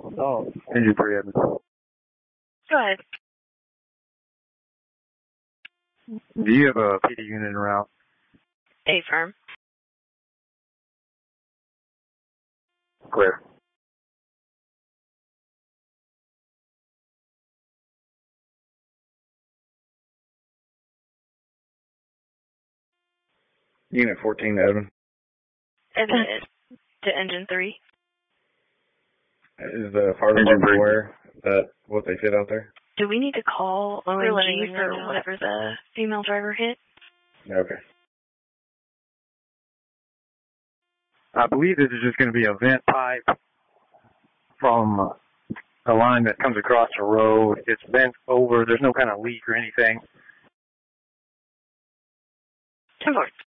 Oh, engine 3 Edmund. Go ahead. Do you have a PD unit en route? A-firm. Clear. Unit 14 Edmund. To engine 3. Is the fire department aware that what they fit out there? Do we need to call ONG for whatever the female driver hit? Okay. I believe this is just going to be a vent pipe from a line that comes across the road. It's bent over. There's no kind of leak or anything. 10-4.